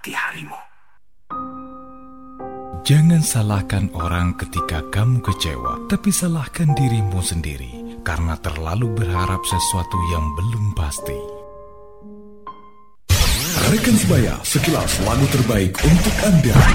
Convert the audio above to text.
harimu. Jangan salahkan orang ketika kamu kecewa, tapi salahkan dirimu sendiri karena terlalu berharap sesuatu yang belum pasti. Rekan sebaya, sekilas lagu terbaik untuk Anda.